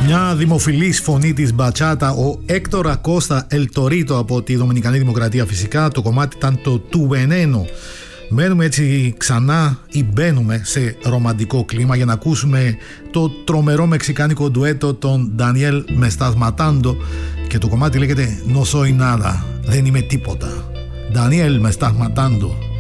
Μια δημοφιλής φωνή της μπατσάτα, ο Έκτορ Ακώστα Ελ Τορίτο από τη Δομινικανή Δημοκρατία φυσικά. Το κομμάτι ήταν το «Tu Veneno». Μένουμε έτσι ξανά ή μπαίνουμε σε ρομαντικό κλίμα για να ακούσουμε το τρομερό μεξικάνικο ντουέτο των Ντανιέλ Me Estás Matando και το κομμάτι λέγεται No Soy Nada, δεν είμαι τίποτα. Ντανιέλ Me Estás Matando.